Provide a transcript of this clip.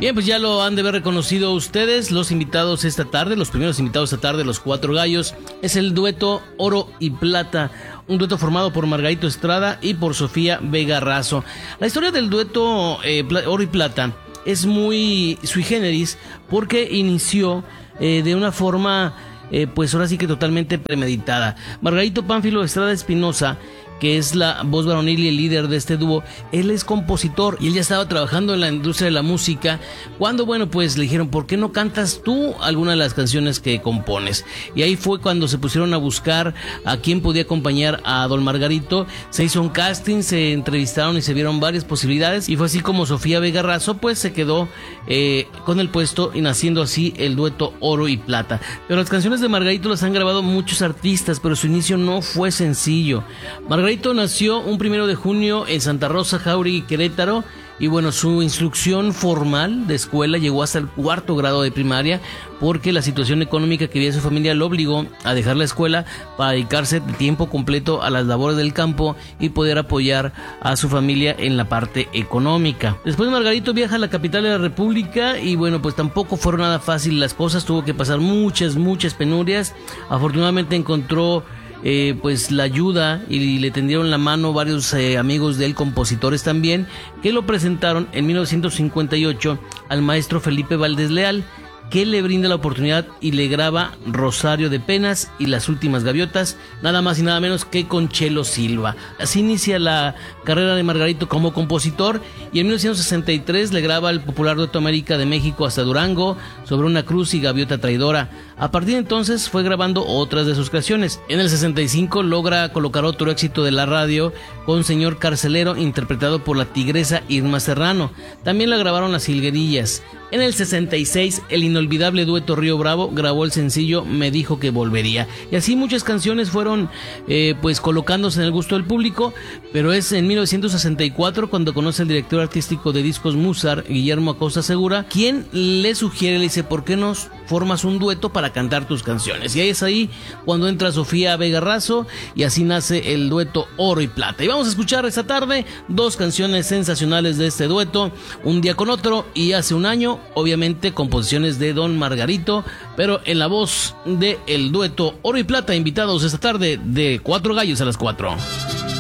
Bien, pues ya lo han de haber reconocido ustedes. Los invitados esta tarde, los primeros invitados esta tarde, los Cuatro Gallos, es el dueto Oro y Plata, un dueto formado por Margarito Estrada y por Sofía Vega Razo. La historia del dueto Oro y Plata es muy sui generis porque inició de una forma, pues ahora sí que totalmente premeditada. Margarito Pánfilo Estrada Espinosa, que es la voz varonil y el líder de este dúo, él es compositor y él ya estaba trabajando en la industria de la música cuando, bueno, pues le dijeron, ¿por qué no cantas tú alguna de las canciones que compones? Y ahí fue cuando se pusieron a buscar a quién podía acompañar a don Margarito. Se hizo un casting, se entrevistaron y se vieron varias posibilidades y fue así como Sofía Vega Razo pues se quedó con el puesto y naciendo así el dueto Oro y Plata. Pero las canciones de Margarito las han grabado muchos artistas, pero su inicio no fue sencillo. Margarito nació un 1 de junio en Santa Rosa, Jáuregui, Querétaro, y bueno, su instrucción formal de escuela llegó hasta el 4º grado de primaria porque la situación económica que vivía su familia lo obligó a dejar la escuela para dedicarse de tiempo completo a las labores del campo y poder apoyar a su familia en la parte económica. Después Margarito viaja a la capital de la República y bueno, pues tampoco fueron nada fácil las cosas, tuvo que pasar muchas penurias. Afortunadamente encontró pues la ayuda y le tendieron la mano varios amigos de él, compositores también, que lo presentaron en 1958 al maestro Felipe Valdés Leal, que le brinda la oportunidad y le graba Rosario de Penas y Las Últimas Gaviotas, nada más y nada menos que con Chelo Silva. Así inicia la carrera de Margarito como compositor y en 1963 le graba el popular dueto América de México hasta Durango, Sobre una cruz y Gaviota traidora. A partir de entonces fue grabando otras de sus creaciones. En el 65 logra colocar otro éxito de la radio con Señor Carcelero, interpretado por la tigresa Irma Serrano. También la grabaron Las Jilguerillas. En el 66, el inolvidable dueto Río Bravo grabó el sencillo Me dijo que volvería. Y así muchas canciones fueron pues colocándose en el gusto del público, pero es en 1964 cuando conoce al director artístico de Discos Musar, Guillermo Acosta Segura, quien le sugiere, le dice, ¿por qué no formas un dueto para cantar tus canciones? Y ahí es ahí cuando entra Sofía Vega Razo y así nace el dueto Oro y Plata. Y vamos a escuchar esta tarde dos canciones sensacionales de este dueto, Un día con otro y Hace un año, obviamente composiciones de don Margarito, pero en la voz de el dueto Oro y Plata, invitados esta tarde de Cuatro Gallos a las 4.